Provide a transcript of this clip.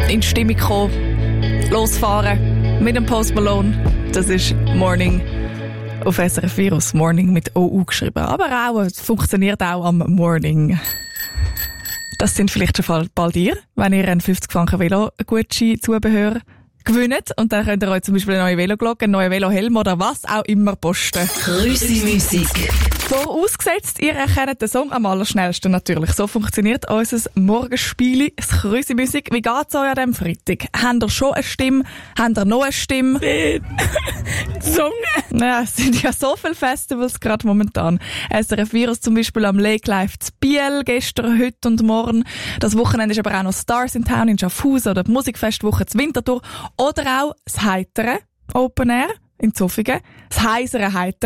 in die Stimmung kommen, losfahren mit dem Post Malone. Das ist Morning auf SRF Virus. Morning mit OU geschrieben. Aber auch, es funktioniert auch am Morning. Das sind vielleicht schon bald ihr, wenn ihr einen 50 Franken Velo-Gutschein Zubehör gewinnt. Und dann könnt ihr euch zum Beispiel eine neue Veloglocke, einen neuen Velohelm oder was auch immer posten. Grüssi-Musik. Vorausgesetzt, ihr erkennt den Song am allerschnellsten natürlich. So funktioniert unser Morgenspiel, das Grüssi-Musik. Wie geht's euch an diesem Freitag? Habt ihr schon eine Stimme? Habt ihr noch eine Stimme? Song? Ja, es sind ja so viele Festivals gerade momentan. SRF Virus zum Beispiel am Lake Live zu Biel, gestern, heute und morgen. Das Wochenende ist aber auch noch Stars in Town in Schaffhausen oder die Musikfestwoche zu Winterthur. Oder auch das Heitere Open Air in Zofingen. Das Heisere Heitere.